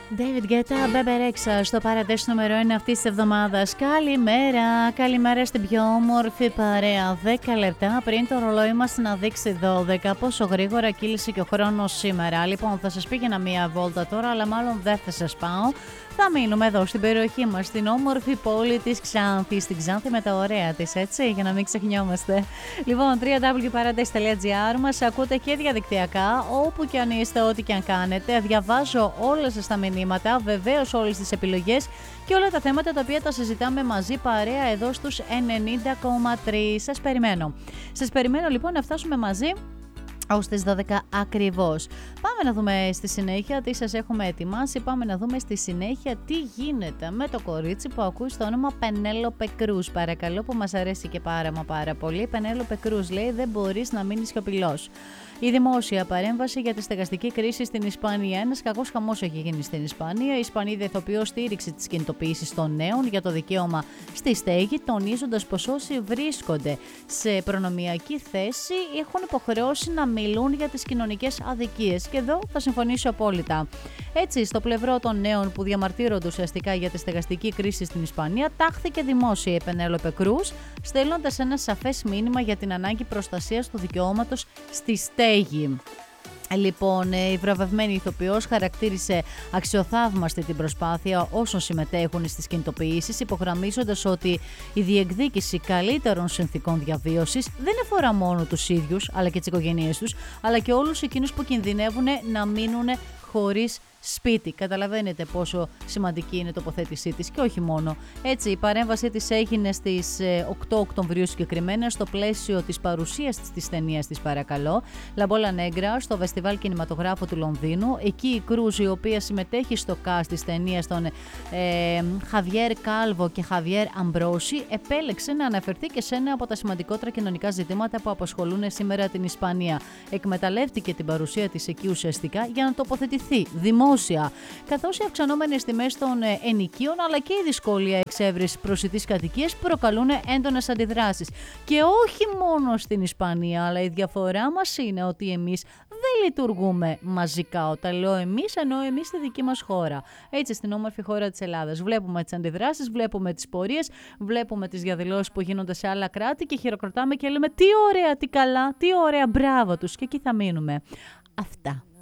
David Guetta, Bebe Rexha στο παρατές νούμερο 1 αυτής της εβδομάδας. Καλημέρα, καλημέρα στην πιο όμορφη παρέα. 10 λεπτά πριν το ρολόι μας να δείξει 12. Πόσο γρήγορα κύλησε και ο χρόνος σήμερα. Λοιπόν, θα σας πήγαινα μία βόλτα τώρα, αλλά μάλλον δεν θα σας πάω. Θα μείνουμε εδώ στην περιοχή μας, στην όμορφη πόλη της Ξάνθης, στην Ξάνθη με τα ωραία της, έτσι, για να μην ξεχνιόμαστε. Λοιπόν, www.parades.gr μας ακούτε και διαδικτυακά, όπου και αν είστε, ό,τι και αν κάνετε. Διαβάζω όλες σας τα μηνύματα, βεβαίως όλες τις επιλογές και όλα τα θέματα τα οποία τα συζητάμε μαζί παρέα εδώ στους 90,3. Σας περιμένω. Σας περιμένω λοιπόν να φτάσουμε μαζί ως τις 12 ακριβώς. Πάμε να δούμε στη συνέχεια τι σας έχουμε ετοιμάσει. Πάμε να δούμε στη συνέχεια τι γίνεται με το κορίτσι που ακούει στο όνομα Πενέλοπε Κρούς. Παρακαλώ, που μας αρέσει και πάρα πολύ. Πενέλοπε Κρούς λέει: δεν μπορείς να μείνεις σιωπηλός. Η δημόσια παρέμβαση για τη στεγαστική κρίση στην Ισπανία. Ένας κακός χαμός έχει γίνει στην Ισπανία. Η Ισπανίδα ηθοποιός στήριξε τις κινητοποιήσεις των νέων για το δικαίωμα στη στέγη, τονίζοντας πως όσοι βρίσκονται σε προνομιακή θέση έχουν υποχρεώσει να μιλούν για τις κοινωνικές αδικίες. Και εδώ θα συμφωνήσω απόλυτα. Έτσι, στο πλευρό των νέων που διαμαρτύρονται ουσιαστικά για τη στεγαστική κρίση στην Ισπανία, τάχθηκε δημόσια η Πενέλοπε Κρούς, στέλνοντας ένα σαφές μήνυμα για την ανάγκη προστασίας του δικαιώματος στη στέγη. Λοιπόν, η βραβευμένη ηθοποιός χαρακτήρισε αξιοθαύμαστη την προσπάθεια όσων συμμετέχουν στις κινητοποιήσεις, υπογραμμίζοντας ότι η διεκδίκηση καλύτερων συνθήκων διαβίωσης δεν αφορά μόνο τους ίδιους, αλλά και τις οικογένειές τους, αλλά και όλους εκείνους που κινδυνεύουν να μείνουν χωρίς σπίτι. Καταλαβαίνετε πόσο σημαντική είναι η τοποθέτησή της και όχι μόνο. Έτσι, η παρέμβασή της έγινε στις 8 Οκτωβρίου συγκεκριμένα στο πλαίσιο της παρουσίας της ταινίας της, παρακαλώ, Λαμπόλα Νέγκρα, στο Φεστιβάλ Κινηματογράφου του Λονδίνου. Εκεί η Κρούς, η οποία συμμετέχει στο cast της ταινίας των Χαβιέρ Κάλβο και Χαβιέρ Αμπρόση, επέλεξε να αναφερθεί και σε ένα από τα σημαντικότερα κοινωνικά ζητήματα που απασχολούν σήμερα την Ισπανία. Εκμεταλλεύτηκε την παρουσία της εκεί ουσιαστικά για να τοποθετηθεί δημόσια, καθώς οι αυξανόμενες τιμές των ενοικίων αλλά και η δυσκολία εξέβρεσης προσιτής κατοικίας προκαλούν έντονες αντιδράσεις. Και όχι μόνο στην Ισπανία, αλλά η διαφορά μας είναι ότι εμείς δεν λειτουργούμε μαζικά. Όταν λέω εμείς, εννοώ εμείς στη δική μας χώρα. Έτσι, στην όμορφη χώρα της Ελλάδας. Βλέπουμε τις αντιδράσεις, βλέπουμε τις πορείες, βλέπουμε τις διαδηλώσεις που γίνονται σε άλλα κράτη και χειροκροτάμε και λέμε τι ωραία, τι καλά, τι ωραία, μπράβο τους, και εκεί θα μείνουμε. Αυτά.